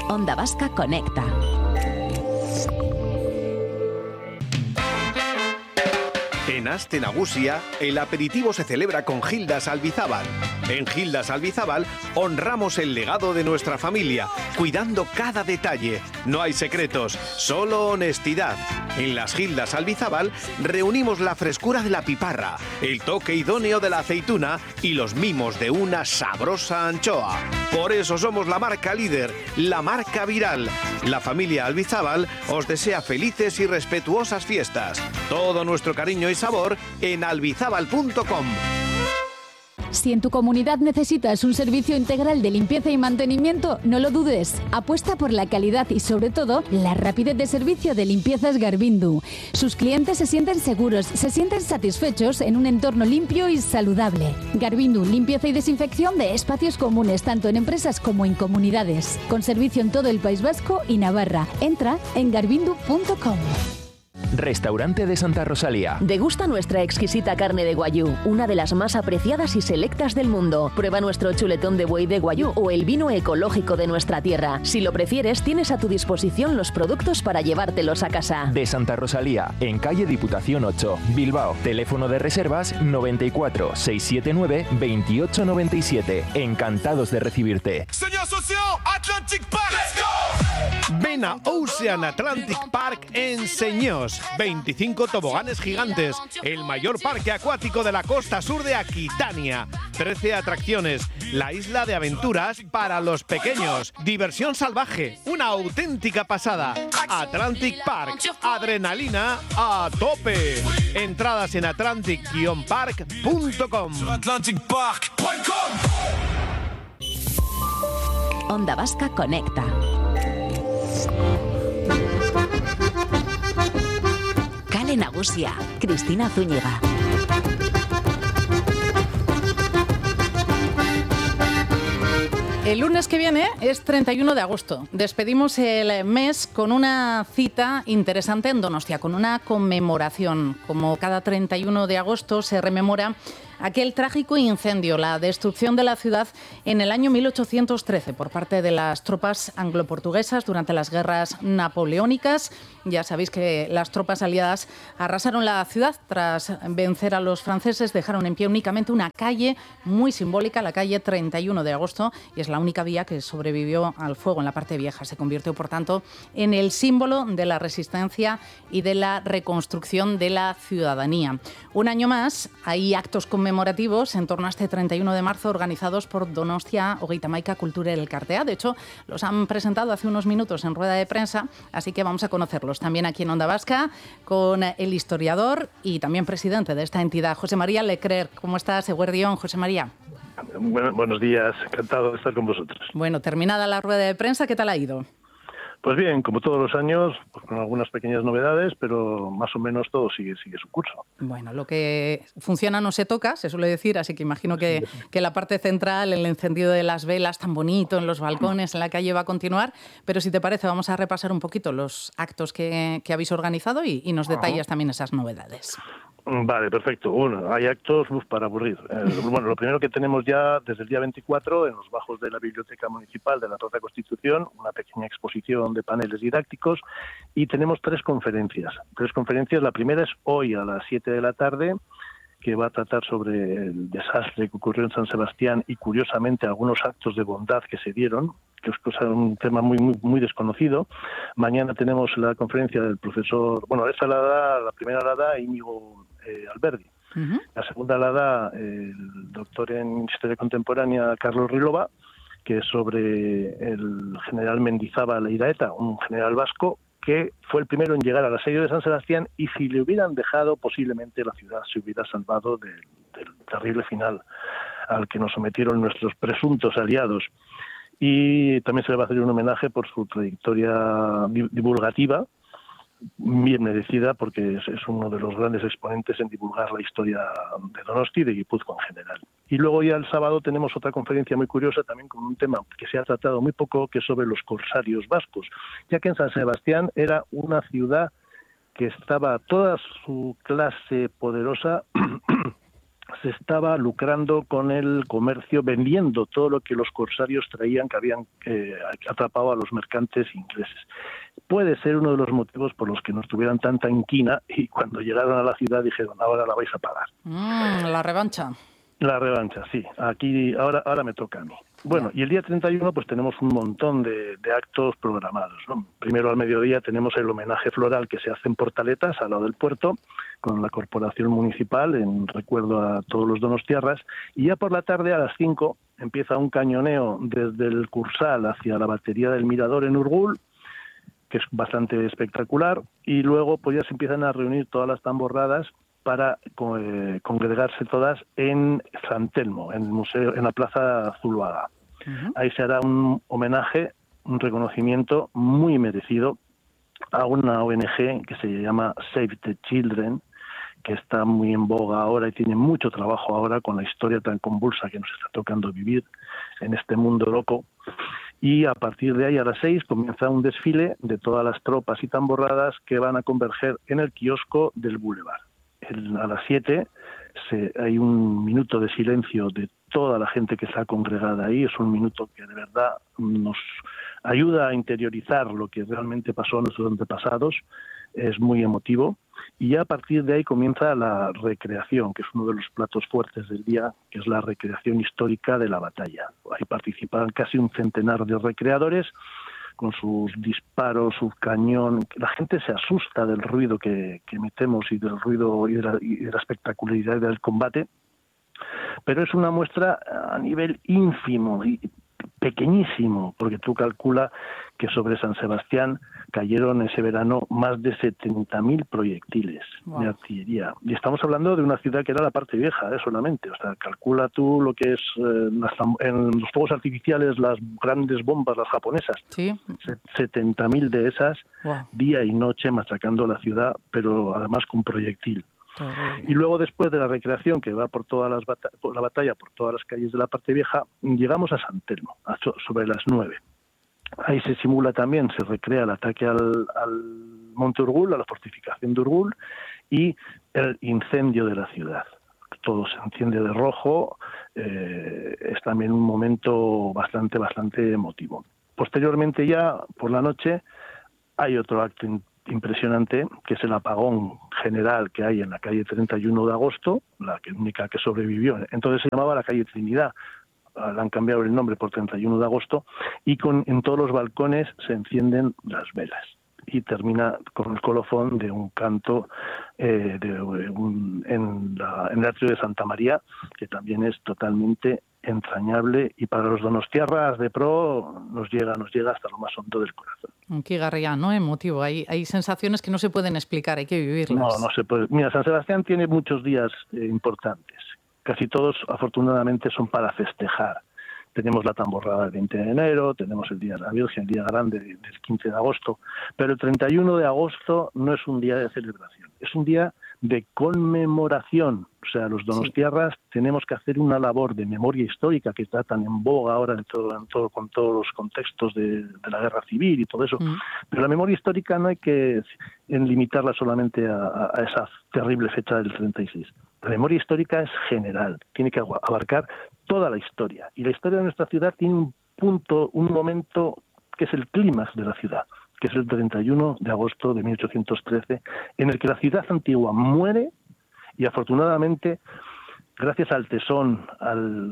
Onda Vasca Conecta. En Aste Nagusia, el aperitivo se celebra con Gildas Albizábal. En Gildas Albizábal honramos el legado de nuestra familia, cuidando cada detalle. No hay secretos, solo honestidad. En las Gildas Albizábal reunimos la frescura de la piparra, el toque idóneo de la aceituna y los mimos de una sabrosa anchoa. Por eso somos la marca líder, la marca viral. La familia Albizábal os desea felices y respetuosas fiestas. Todo nuestro cariño y sabor en albizábal.com. Si en tu comunidad necesitas un servicio integral de limpieza y mantenimiento, no lo dudes. Apuesta por la calidad y, sobre todo, la rapidez de servicio de Limpiezas Garbindu. Sus clientes se sienten seguros, se sienten satisfechos en un entorno limpio y saludable. Garbindu, limpieza y desinfección de espacios comunes, tanto en empresas como en comunidades. Con servicio en todo el País Vasco y Navarra. Entra en garbindu.com. Restaurante de Santa Rosalía. Degusta nuestra exquisita carne de guayú, una de las más apreciadas y selectas del mundo. Prueba nuestro chuletón de buey de guayú o el vino ecológico de nuestra tierra. Si lo prefieres, tienes a tu disposición los productos para llevártelos a casa. De Santa Rosalía, en calle Diputación 8, Bilbao. Teléfono de reservas 94 679 2897. Encantados de recibirte. Señor Socio, Atlantic Park. Let's go. Ven a Ocean Atlantic Park en Señós. 25 toboganes gigantes, el mayor parque acuático de la costa sur de Aquitania. 13 atracciones, la isla de aventuras para los pequeños. Diversión salvaje, una auténtica pasada. Atlantic Park, adrenalina a tope. Entradas en atlantic-park.com. Onda Vasca Conecta. Kale Nagusia, Cristina Zúñiga. El lunes que viene es 31 de agosto. Despedimos el mes con una cita interesante en Donostia, con una conmemoración. Como cada 31 de agosto se rememora aquel trágico incendio, la destrucción de la ciudad en el año 1813 por parte de las tropas anglo-portuguesas durante las guerras napoleónicas. Ya sabéis que las tropas aliadas arrasaron la ciudad tras vencer a los franceses, dejaron en pie únicamente una calle muy simbólica, la calle 31 de agosto, y es la única vía que sobrevivió al fuego en la parte vieja. Se convirtió, por tanto, en el símbolo de la resistencia y de la reconstrucción de la ciudadanía. Un año más hay actos conmemorativos en torno a este 31 de marzo organizados por Donostia Hogeita Hamaika Kultura Elkartea. De hecho, los han presentado hace unos minutos en rueda de prensa, así que vamos a conocerlos también aquí en Onda Vasca con el historiador y también presidente de esta entidad, José María Leclerc. ¿Cómo estás, Eguerdión, José María? Buenos días, encantado de estar con vosotros. Bueno, terminada la rueda de prensa, ¿qué tal ha ido? Pues bien, como todos los años, pues con algunas pequeñas novedades, pero más o menos todo sigue su curso. Bueno, lo que funciona no se toca, se suele decir, así que imagino que la parte central, el encendido de las velas tan bonito en los balcones, en la calle, va a continuar, pero si te parece vamos a repasar un poquito los actos que habéis organizado y nos detallas también esas novedades. Vale, perfecto. Bueno, hay actos para aburrir. Bueno, lo primero que tenemos ya desde el día 24 en los bajos de la Biblioteca Municipal de la Plaza Constitución, una pequeña exposición de paneles didácticos, y tenemos tres conferencias. La primera es hoy a las 7 de la tarde, que va a tratar sobre el desastre que ocurrió en San Sebastián y, curiosamente, algunos actos de bondad que se dieron, que es un tema muy desconocido. Mañana tenemos la conferencia del profesor, la primera la da Íñigo Alberdi. Uh-huh. La segunda la da el doctor en Historia Contemporánea Carlos Rilova, que es sobre el general Mendizábal Iraeta, un general vasco que fue el primero en llegar al asedio de San Sebastián, y si le hubieran dejado, posiblemente la ciudad se hubiera salvado del terrible final al que nos sometieron nuestros presuntos aliados. Y también se le va a hacer un homenaje por su trayectoria divulgativa, bien merecida, porque es uno de los grandes exponentes en divulgar la historia de Donosti y de Guipúzcoa en general. Y luego ya el sábado tenemos otra conferencia muy curiosa, también con un tema que se ha tratado muy poco, que es sobre los corsarios vascos, ya que en San Sebastián era una ciudad que estaba toda su clase poderosa se estaba lucrando con el comercio, vendiendo todo lo que los corsarios traían, que habían atrapado a los mercantes ingleses. Puede ser uno de los motivos por los que no tuvieran tanta inquina y cuando llegaron a la ciudad dijeron, ahora la vais a pagar. La revancha. La revancha, sí. Aquí ahora me toca a mí. Bueno, y el día 31 pues tenemos un montón de actos programados, ¿no? Primero al mediodía tenemos el homenaje floral que se hace en Portaletas, al lado del puerto, con la corporación municipal, en recuerdo a todos los donostiarras, y ya por la tarde a las 5 empieza un cañoneo desde el Cursal hacia la batería del Mirador en Urgul, que es bastante espectacular, y luego pues ya se empiezan a reunir todas las tamborradas para congregarse todas en San Telmo, en el museo, en la Plaza Zuloaga. Uh-huh. Ahí se hará un homenaje, un reconocimiento muy merecido a una ONG que se llama Save the Children, que está muy en boga ahora y tiene mucho trabajo ahora con la historia tan convulsa que nos está tocando vivir en este mundo loco. Y a partir de ahí, a las 6, comienza un desfile de todas las tropas y tamborradas que van a converger en el kiosco del Boulevard. A las 7 hay un minuto de silencio de toda la gente que está congregada ahí. Es un minuto que de verdad nos ayuda a interiorizar lo que realmente pasó a nuestros antepasados. Es muy emotivo. Y ya a partir de ahí comienza la recreación, que es uno de los platos fuertes del día, que es la recreación histórica de la batalla. Ahí participan casi un centenar de recreadores con sus disparos, su cañón. La gente se asusta del ruido que metemos y del ruido y de la espectacularidad del combate, pero es una muestra a nivel ínfimo y pequeñísimo, porque tú calcula que sobre San Sebastián cayeron ese verano más de 70.000 proyectiles de artillería. Y estamos hablando de una ciudad que era la parte vieja, solamente. O sea, calcula tú lo que es en los fuegos artificiales, las grandes bombas, las japonesas. Sí. 70.000 de esas, día y noche machacando la ciudad, pero además con proyectil. Y luego, después de la recreación, que va por todas por la batalla, por todas las calles de la parte vieja, llegamos a San Telmo, sobre las 9. Ahí se simula también, se recrea el ataque al Monte Urgul, a la fortificación de Urgul, y el incendio de la ciudad. Todo se enciende de rojo, es también un momento bastante emotivo. Posteriormente, ya por la noche, hay otro acto impresionante, que es el apagón general que hay en la calle 31 de agosto, la única que sobrevivió. Entonces se llamaba la calle Trinidad, le han cambiado el nombre por 31 de agosto, y en todos los balcones se encienden las velas. Y termina con el colofón de un canto en el atrio de Santa María, que también es totalmente entrañable, y para los donostiarras de pro nos llega hasta lo más hondo del corazón. Qué garría, ¿no? Emotivo. Hay sensaciones que no se pueden explicar, hay que vivirlas. No se puede. Mira, San Sebastián tiene muchos días importantes. Casi todos, afortunadamente, son para festejar. Tenemos la tamborrada del 20 de enero, tenemos el Día de la Virgen, el Día Grande del 15 de agosto, pero el 31 de agosto no es un día de celebración, es un día de conmemoración. O sea, los donostiarras tenemos que hacer una labor de memoria histórica que está tan en boga ahora con todos los contextos de la guerra civil y todo eso. Pero la memoria histórica no hay que limitarla solamente a esa terrible fecha del 36. La memoria histórica es general, tiene que abarcar toda la historia. Y la historia de nuestra ciudad tiene un momento que es el clímax de la ciudad, que es el 31 de agosto de 1813, en el que la ciudad antigua muere y afortunadamente, gracias al tesón, a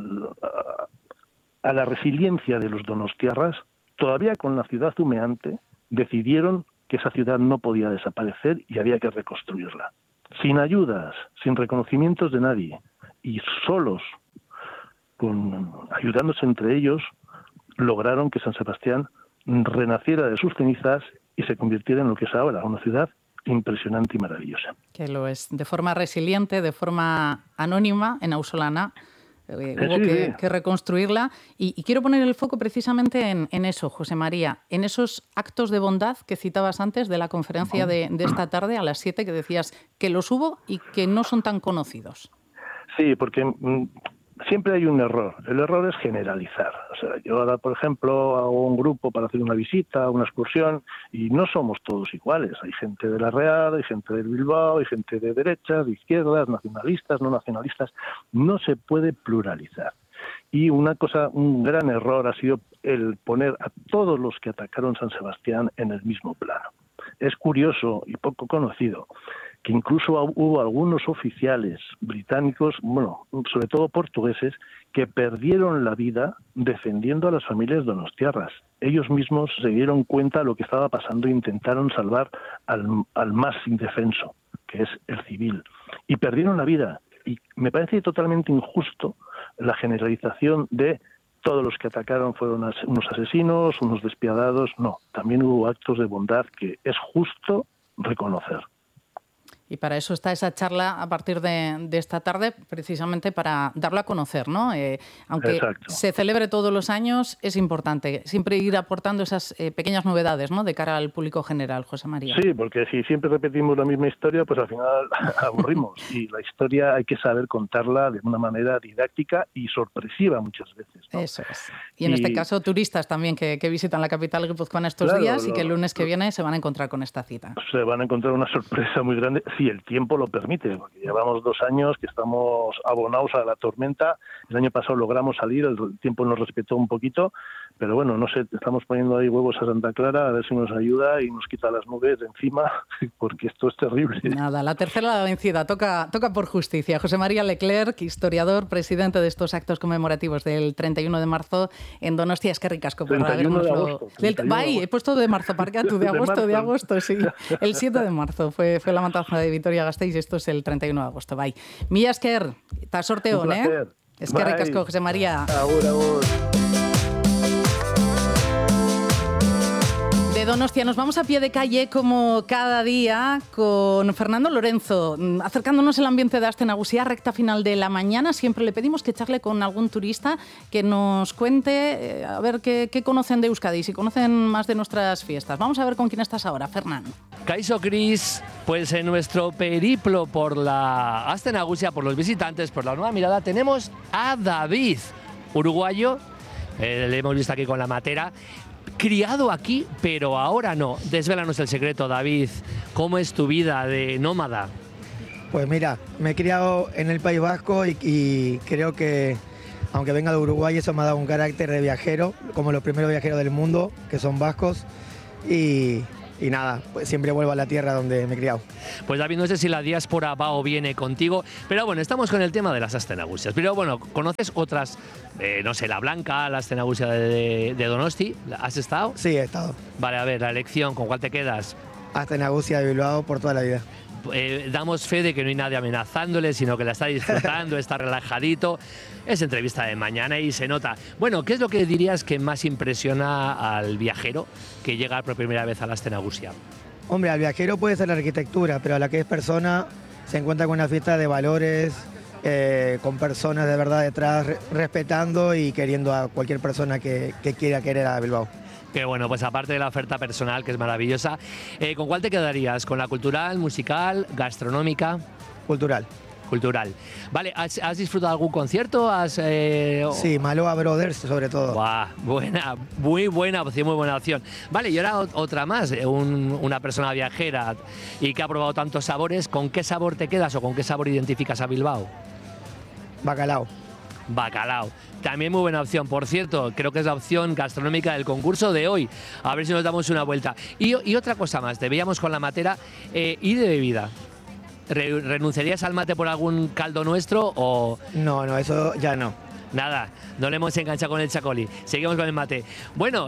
la resiliencia de los donostiarras, todavía con la ciudad humeante, decidieron que esa ciudad no podía desaparecer y había que reconstruirla. Sin ayudas, sin reconocimientos de nadie y solos, ayudándose entre ellos, lograron que San Sebastián renaciera de sus cenizas y se convirtiera en lo que es ahora, una ciudad impresionante y maravillosa. Que lo es, de forma resiliente, de forma anónima, en Ausolana. Hubo que reconstruirla. Y quiero poner el foco precisamente en eso, José María, en esos actos de bondad que citabas antes de la conferencia de esta tarde a las 7, que decías que los hubo y que no son tan conocidos. Sí, porque siempre hay un error. El error es generalizar. O sea, yo ahora, por ejemplo, hago un grupo para hacer una visita, una excursión, y no somos todos iguales. Hay gente de la Real, hay gente del Bilbao, hay gente de derechas, de izquierdas, nacionalistas, no nacionalistas. No se puede pluralizar. Y un gran error ha sido el poner a todos los que atacaron San Sebastián en el mismo plano. Es curioso y poco conocido que incluso hubo algunos oficiales británicos, bueno, sobre todo portugueses, que perdieron la vida defendiendo a las familias donostiarras. Ellos mismos se dieron cuenta de lo que estaba pasando e intentaron salvar al más indefenso, que es el civil. Y perdieron la vida. Y me parece totalmente injusto la generalización de todos los que atacaron fueron unos asesinos, unos despiadados. No, también hubo actos de bondad que es justo reconocer. Y para eso está esa charla a partir de esta tarde, precisamente para darlo a conocer, ¿no? Aunque Exacto. se celebre todos los años, es importante siempre ir aportando esas pequeñas novedades, ¿no?, de cara al público general, José María. Sí, porque si siempre repetimos la misma historia, pues al final aburrimos. Y la historia hay que saber contarla de una manera didáctica y sorpresiva muchas veces, ¿no? Eso es. Y en este caso, turistas también que visitan la capital guipuzcoana estos días y que el lunes que viene se van a encontrar con esta cita. Se van a encontrar una sorpresa muy grande, si el tiempo lo permite, porque llevamos 2 años que estamos abonados a la tormenta. El año pasado logramos salir, el tiempo nos respetó un poquito, pero bueno, no sé, estamos poniendo ahí huevos a Santa Clara a ver si nos ayuda y nos quita las nubes de encima, porque esto es terrible. Nada, la tercera la vencida, toca por justicia. José María Leclerc, historiador, presidente de estos actos conmemorativos del 31 de marzo en Donostia. Es que ricasco por 31 de agosto. He puesto de marzo, para tú, de agosto, sí. El 7 de marzo fue la matanza de Vitoria-Gasteiz y esto es el 31 de agosto. Bai. Mila esker, eta sorteon, Eskerrik asko, José María. Agur, agur. De Donostia nos vamos a pie de calle como cada día con Fernando Lorenzo, acercándonos al ambiente de Aste Nagusia, recta final de la mañana. Siempre le pedimos que charle con algún turista que nos cuente a ver qué conocen de Euskadi, si conocen más de nuestras fiestas. Vamos a ver con quién estás ahora, Fernando. Kaixo Cris, pues en nuestro periplo por la Aste Nagusia, por los visitantes, por la nueva mirada, tenemos a David, uruguayo, le hemos visto aquí con la matera, criado aquí, pero ahora no. Desvélanos el secreto, David. ¿Cómo es tu vida de nómada? Pues mira, me he criado en el País Vasco y creo que, aunque venga de Uruguay, eso me ha dado un carácter de viajero, como los primeros viajeros del mundo, que son vascos. Y nada, pues siempre vuelvo a la tierra donde me he criado. Pues David, no sé si la diáspora va o viene contigo, pero bueno, estamos con el tema de las Aste Nagusias. Pero bueno, ¿conoces otras? No sé, la Blanca, la Aste Nagusia de Donosti, ¿has estado? Sí, he estado. Vale, a ver, la elección, ¿con cuál te quedas? Aste Nagusia de Bilbao por toda la vida. Damos fe de que no hay nadie amenazándole, sino que la está disfrutando, está relajadito. Es entrevista de mañana y se nota. Bueno, ¿qué es lo que dirías que más impresiona al viajero que llega por primera vez a la Aste Nagusia? Hombre, al viajero puede ser la arquitectura, pero a la que es persona se encuentra con una fiesta de valores, con personas de verdad detrás, respetando y queriendo a cualquier persona que quiera querer a Bilbao. Que bueno, pues aparte de la oferta personal, que es maravillosa, ¿con cuál te quedarías? ¿Con la cultural, musical, gastronómica? Cultural. Cultural. Vale, ¿has disfrutado algún concierto? Sí, Maloa Brothers sobre todo. Buah, muy buena opción. Vale, y ahora otra más, una persona viajera y que ha probado tantos sabores, ¿con qué sabor te quedas o con qué sabor identificas a Bilbao? Bacalao. También muy buena opción. Por cierto, creo que es la opción gastronómica del concurso de hoy. A ver si nos damos una vuelta. Y otra cosa más, te veíamos con la matera y de bebida. ¿Renunciarías al mate por algún caldo nuestro o...? No, eso ya no. Nada, no le hemos enganchado con el chacoli. Seguimos con el mate. Bueno,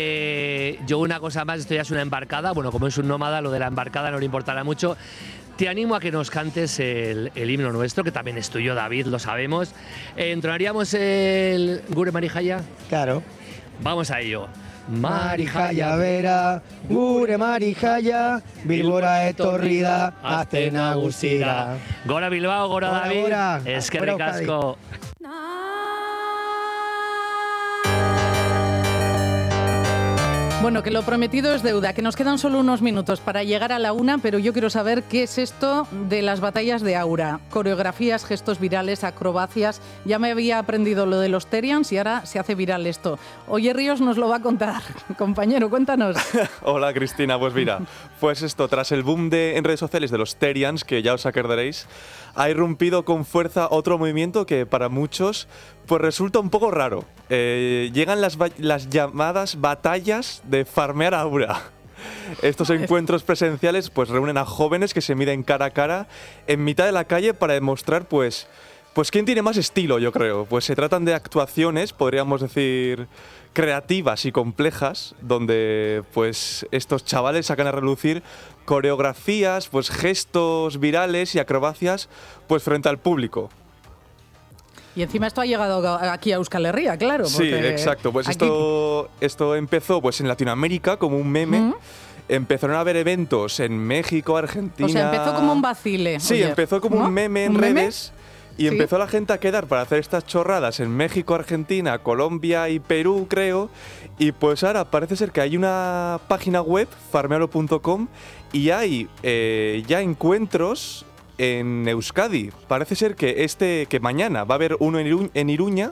yo una cosa más, esto ya es una embarcada. Bueno, como es un nómada, lo de la embarcada no le importará mucho. Te animo a que nos cantes el himno nuestro, que también es tuyo, David, lo sabemos. ¿Entonaríamos el Gure Marijaya? Claro. Vamos a ello. Marijaya bera, gure Marijaya, Bilbora etorrida, Aste Nagusia. Gora Bilbao, gora David. Gora. Eskerrik asko. Bueno, que lo prometido es deuda, que nos quedan solo unos minutos para llegar a la 1, pero yo quiero saber qué es esto de las batallas de aura. Coreografías, gestos virales, acrobacias. Ya me había aprendido lo de los Terians y ahora se hace viral esto. Oye, Ríos nos lo va a contar. Compañero, cuéntanos. Hola, Cristina. Pues mira, pues esto, tras el boom en redes sociales de los Terians, que ya os acordaréis, ha irrumpido con fuerza otro movimiento que para muchos pues resulta un poco raro. Llegan las llamadas batallas de farmear aura. Estos encuentros presenciales pues reúnen a jóvenes que se miden cara a cara en mitad de la calle para demostrar pues quién tiene más estilo, yo creo. Pues se tratan de actuaciones, podríamos decir, creativas y complejas, donde pues estos chavales sacan a relucir coreografías, pues gestos virales y acrobacias pues frente al público. Y encima esto ha llegado aquí a Euskal Herria, claro. Sí, exacto. Pues esto empezó pues en Latinoamérica como un meme. Empezaron a haber eventos en México, Argentina. O sea, empezó como un vacile. Sí, empezó como un meme en redes. Y empezó la gente a quedar para hacer estas chorradas en México, Argentina, Colombia y Perú, creo. Y pues ahora parece ser que hay una página web, farmealo.com, y hay ya encuentros en Euskadi. Parece ser que mañana va a haber uno en Iruña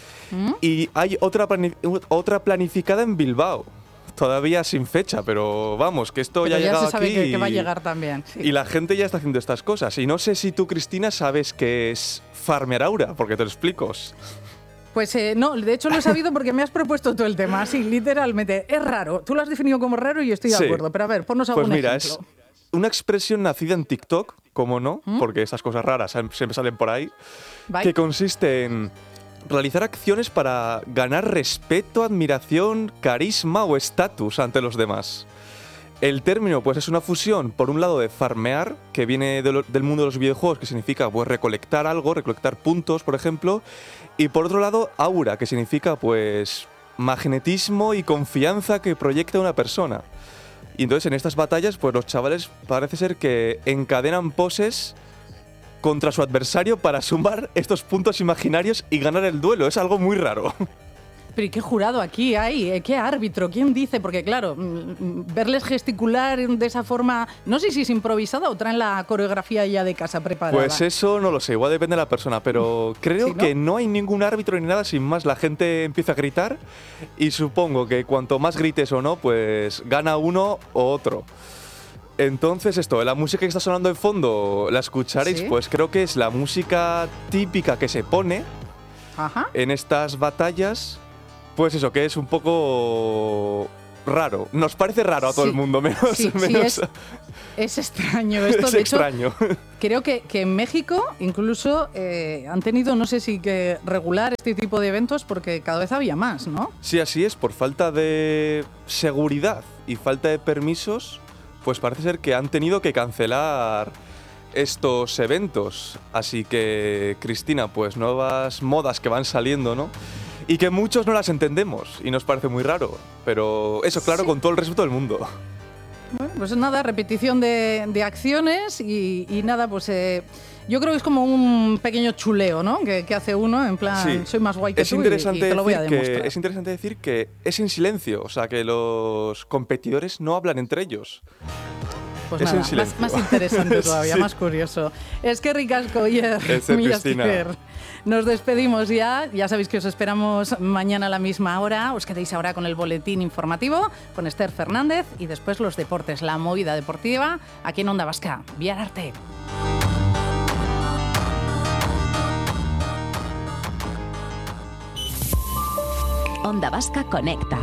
y hay otra planificada en Bilbao. Todavía sin fecha, pero vamos, que esto ya ha llegado aquí. Ya se sabe que va a llegar también. Sí. Y la gente ya está haciendo estas cosas. Y no sé si tú, Cristina, sabes qué es farmear aura, porque te lo explico. Pues no, de hecho lo he sabido porque me has propuesto todo el tema, así, literalmente. Es raro. Tú lo has definido como raro y yo estoy de acuerdo. Pero a ver, ponnos algún ejemplo. Es una expresión nacida en TikTok, ¿cómo no? Porque esas cosas raras siempre salen por ahí. Que consiste en realizar acciones para ganar respeto, admiración, carisma o estatus ante los demás. El término pues es una fusión, por un lado, de farmear, que viene del mundo de los videojuegos, que significa pues recolectar algo, recolectar puntos, por ejemplo, y por otro lado, aura, que significa pues magnetismo y confianza que proyecta una persona. Y entonces en estas batallas pues los chavales parece ser que encadenan poses contra su adversario para sumar estos puntos imaginarios y ganar el duelo. Es algo muy raro. Pero ¿y qué jurado aquí hay? ¿Qué árbitro? ¿Quién dice? Porque claro, verles gesticular de esa forma, no sé si es improvisada o traen la coreografía ya de casa preparada. Pues eso no lo sé, igual depende de la persona, pero creo que no hay ningún árbitro ni nada, sin más, la gente empieza a gritar y supongo que cuanto más grites o no, pues gana uno o otro. Entonces la música que está sonando de fondo, ¿la escucharéis? ¿Sí? Pues creo que es la música típica que se pone en estas batallas. Pues eso, que es un poco raro. Nos parece raro a todo el mundo, menos. Es extraño esto. Es extraño. Creo que en México incluso han tenido, no sé si que regular este tipo de eventos porque cada vez había más, ¿no? Sí, así es. Por falta de seguridad y falta de permisos, pues parece ser que han tenido que cancelar estos eventos. Así que, Cristina, pues nuevas modas que van saliendo, ¿no? Y que muchos no las entendemos y nos parece muy raro. Pero eso, claro, con todo el respeto del mundo. Bueno, pues nada, repetición de acciones y nada, pues yo creo que es como un pequeño chuleo, ¿no? Que hace uno, en plan, soy más guay que tú y te lo voy a demostrar. Es interesante decir que es en silencio, o sea, que los competidores no hablan entre ellos. Pues es nada, más interesante todavía, más curioso. Es que ricasco, oye, Cristina. Nos despedimos ya sabéis que os esperamos mañana a la misma hora, os quedéis ahora con el boletín informativo, con Esther Fernández y después los deportes, la movida deportiva, aquí en Onda Vasca, Biar Arte. Onda Vasca Conecta.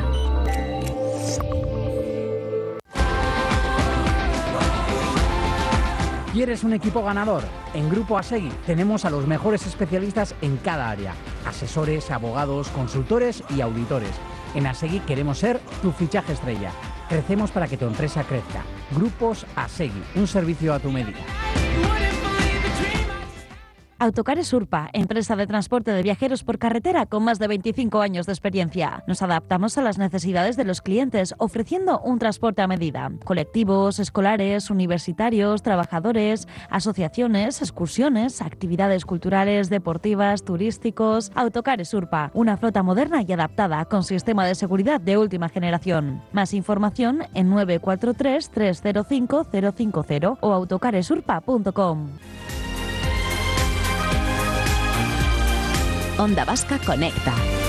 ¿Quieres un equipo ganador? En Grupo Asegui tenemos a los mejores especialistas en cada área. Asesores, abogados, consultores y auditores. En Asegui queremos ser tu fichaje estrella. Crecemos para que tu empresa crezca. Grupos Asegui, un servicio a tu medida. Autocares Urpa, empresa de transporte de viajeros por carretera con más de 25 años de experiencia. Nos adaptamos a las necesidades de los clientes, ofreciendo un transporte a medida. Colectivos, escolares, universitarios, trabajadores, asociaciones, excursiones, actividades culturales, deportivas, turísticos. Autocares Urpa, una flota moderna y adaptada con sistema de seguridad de última generación. Más información en 943 305 050 o autocaresurpa.com. Onda Vasca Conecta.